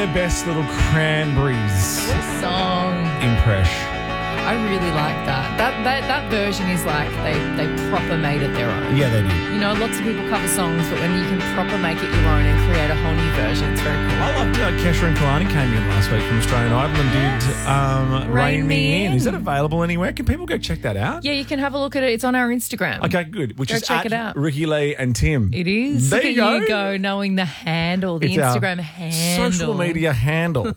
The best little cranberries What a song. impression. I really like that. That version is like they proper made it their own. Yeah, they did. You know, lots of people cover songs, but when you can proper make it your own and create a whole new version, it's very cool. I loved Kesha and Kalani came in last week from Australian Idol and did Rain Me In. Is that available anywhere? Can people go check that out? Yeah, you can have a look at it. It's on our Instagram. Okay, good. Which Go is check at it out. Ricky Lee and Tim. It is. There Look you at go. you go, knowing the handle, the It's our Instagram handle. social media handle.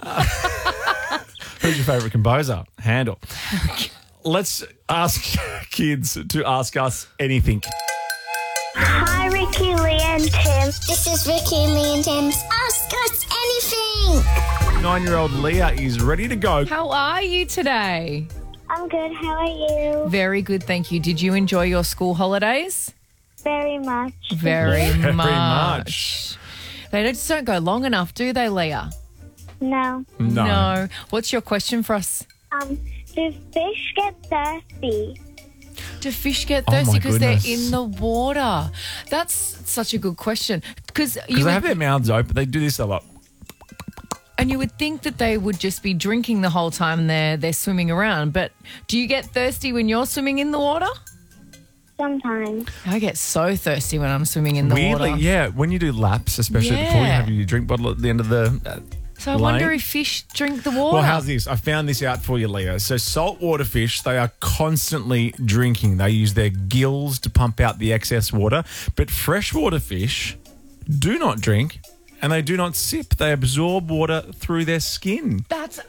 Who's your favourite composer? Handle. Let's ask kids to ask us anything. Hi, Ricky, Lee, and Tim. This is Ricky, Lee, and Tim's Ask Us Anything. 9-year-old Leah is ready to go. How are you today? I'm good. How are you? Very good, thank you. Did you enjoy your school holidays? Very much. Very Very much. They just don't go long enough, do they, Leah? No. No. What's your question for us? Do fish get thirsty? Do fish get Oh, my thirsty because they're goodness. in the water? That's such a good question. Because Because they have their mouths open. They do this a lot. and you would think that they would just be drinking the whole time they're swimming around. But do you get thirsty when you're swimming in the water? Sometimes. I get so thirsty when I'm swimming in the Weirdly, water. yeah. When you do laps, especially before you Yeah. have your drink bottle at the end of the So I wonder lane. if fish drink the water. Well, how's this? I found this out for you, Leah. So saltwater fish, they are constantly drinking. They use their gills to pump out the excess water. But freshwater fish do not drink and they do not sip. They absorb water through their skin. That's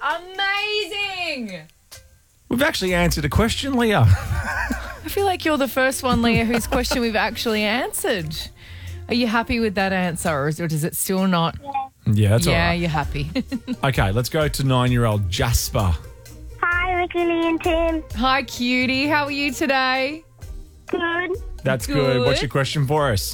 amazing. We've actually answered a question, Leah. I feel like you're the first one, Leah, whose question we've actually answered. Are you happy with that answer, or does it still not? Yeah, that's all Yeah, right. you're happy. Okay, let's go to 9-year-old Jasper. Hi, Ricky, Lee, and Tim. Hi, cutie. How are you today? Good. That's good. Good. What's your question for us?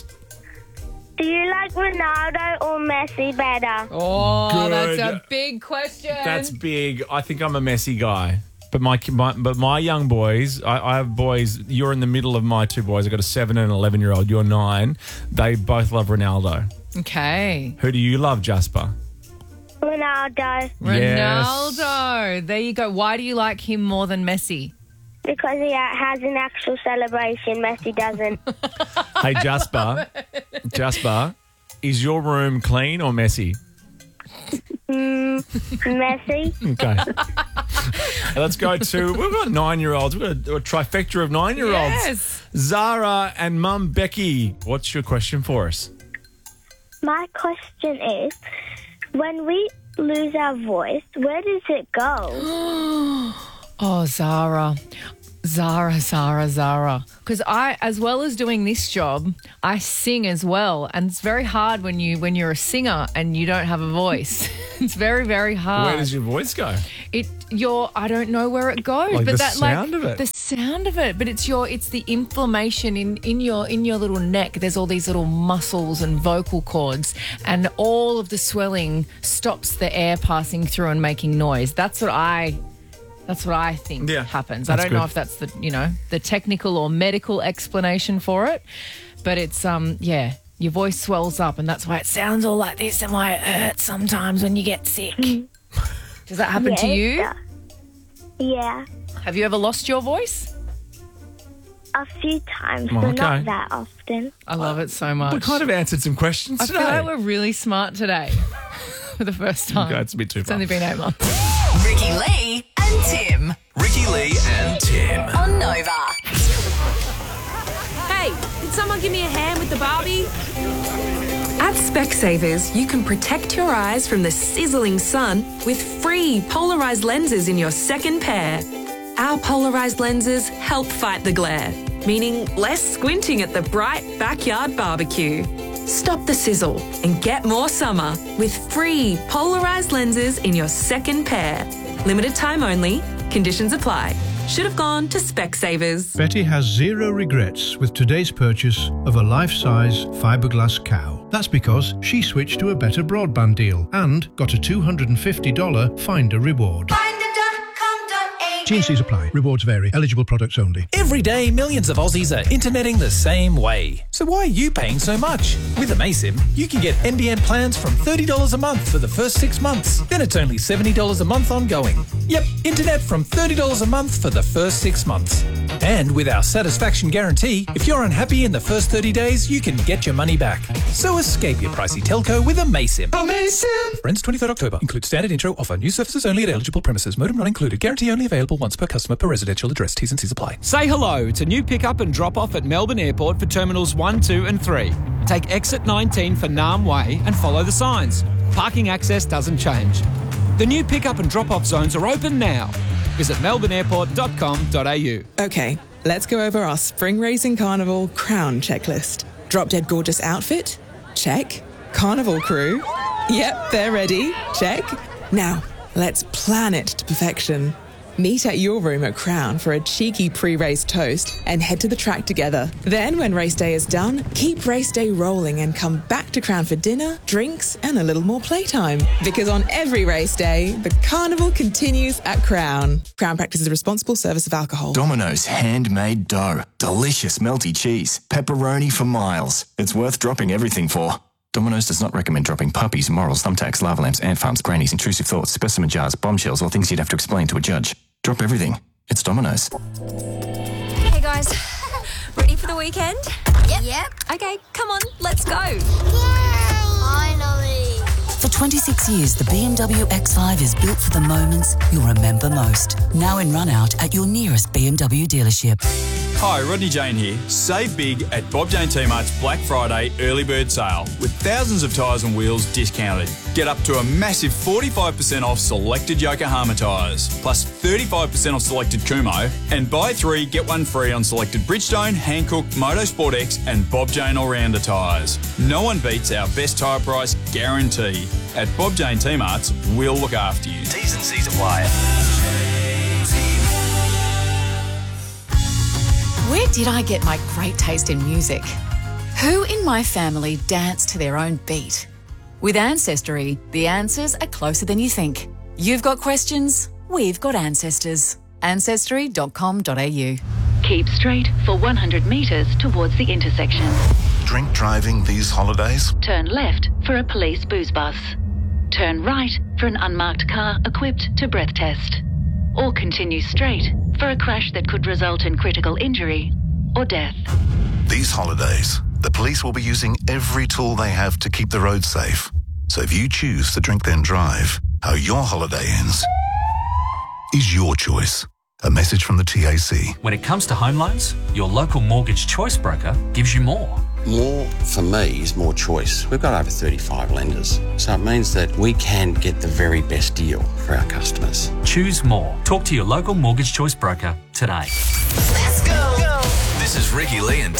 Do you like Ronaldo or Messi better? Oh, Good. that's a big question. That's big. I think I'm a messy guy. But my young boys, I have boys. You're in the middle of my two boys. I've got a 7 and an 11-year-old. You're 9. They both love Ronaldo. Okay. Who do you love, Jasper? Ronaldo. Ronaldo. There you go. Why do you like him more than Messi? Because he has an actual celebration. Messi doesn't. Hey, Jasper. Jasper, is your room clean or messy? Messi. Okay. Let's go to, we've got 9-year-olds. We've got a trifecta of 9-year-olds. Yes. Zara and Mum Becky. What's your question for us? My question is, when we lose our voice, where does it go? Oh, Zara. Because I, as well as doing this job, I sing as well, and it's very hard when you're a singer and you don't have a voice. It's very, very hard. Where does your voice go? I don't know where it goes, Like but the that sound of it. the sound of it. But it's the inflammation in your little neck. There's all these little muscles and vocal cords, and all of the swelling stops the air passing through and making noise. That's what I think happens. I that's don't know good. if that's the technical or medical explanation for it, but it's your voice swells up, and that's why it sounds all like this, and why it hurts sometimes when you get sick. Does that happen to you? Yeah. Have you ever lost your voice? A few times, Well, but okay. not that often. I love it so much. We kind of answered some questions I today. feel like we're really smart today for the first time. Okay, it's a bit too It's far. only been 8 months. Ricky Lee and Tim Ricky Lee and Tim. on Nova. Hey, can someone give me a hand with the Barbie? At Specsavers, you can protect your eyes from the sizzling sun with free polarized lenses in your second pair. Our polarized lenses help fight the glare, meaning less squinting at the bright backyard barbecue. Stop the sizzle and get more summer with free polarized lenses in your second pair. Limited time only. Conditions apply. Should have gone to Specsavers. Betty has zero regrets with today's purchase of a life-size fiberglass cow. That's because she switched to a better broadband deal and got a $250 Finder reward. Finder.com.au T&Cs apply. Rewards vary. Eligible products only. Every day, millions of Aussies are interneting the same way. So why are you paying so much? With Amaysim, you can get NBN plans from $30 a month for the first 6 months. Then it's only $70 a month ongoing. Yep, internet from $30 a month for the first 6 months. And with our satisfaction guarantee, if you're unhappy in the first 30 days, you can get your money back. So escape your pricey telco with Amaysim. Amaysim! Friends, 23rd October. Includes standard intro offer. New services only at eligible premises. Modem not included. Guarantee only available once per customer per residential address. T's and C's apply. Say hello to new pick-up and drop-off at Melbourne Airport for Terminals 1, 2 and 3. Take exit 19 for Nam Way and follow the signs. Parking access doesn't change. The new pick-up and drop-off zones are open now. Visit melbourneairport.com.au. Okay, let's go over our Spring Racing Carnival Crown checklist. Drop Dead Gorgeous outfit? Check. Carnival crew? Yep, they're ready. Check. Now, let's plan it to perfection. Meet at your room at Crown for a cheeky pre-race toast and head to the track together. Then, when race day is done, keep race day rolling and come back to Crown for dinner, drinks and a little more playtime. Because on every race day, the carnival continues at Crown. Crown practices responsible service of alcohol. Domino's handmade dough. Delicious melty cheese. Pepperoni for miles. It's worth dropping everything for. Domino's does not recommend dropping puppies, morals, thumbtacks, lava lamps, ant farms, grannies, intrusive thoughts, specimen jars, bombshells, or things you'd have to explain to a judge. Drop everything. It's Domino's. Hey guys, ready for the weekend? Yep. Okay, come on, let's go. Yay! Finally. For 26 years, the BMW X5 is built for the moments you'll remember most. Now in run-out at your nearest BMW dealership. Hi, Rodney Jane here. Save big at Bob Jane T-Mart's Black Friday early bird sale with thousands of tyres and wheels discounted. Get up to a massive 45% off selected Yokohama tyres, plus 35% off selected Kumho, and buy 3, get 1 free on selected Bridgestone, Hankook, Motorsport X and Bob Jane All-Rounder tyres. No one beats our best tyre price guarantee. At Bob Jane T-Mart's, we'll look after you. T's and C's apply. Where did I get my great taste in music? Who in my family danced to their own beat? With Ancestry, the answers are closer than you think. You've got questions, we've got ancestors. Ancestry.com.au. Keep straight for 100 metres towards the intersection. Drink driving these holidays? Turn left for a police booze bus. Turn right for an unmarked car equipped to breath test. Or continue straight for a crash that could result in critical injury or death. These holidays, the police will be using every tool they have to keep the roads safe. So if you choose to drink then drive, how your holiday ends is your choice. A message from the TAC. When it comes to home loans, your local mortgage choice broker gives you more. More, for me, is more choice. We've got over 35 lenders, so it means that we can get the very best deal for our customers. Choose more. Talk to your local mortgage choice broker today. Let's go. This is Ricky Lee and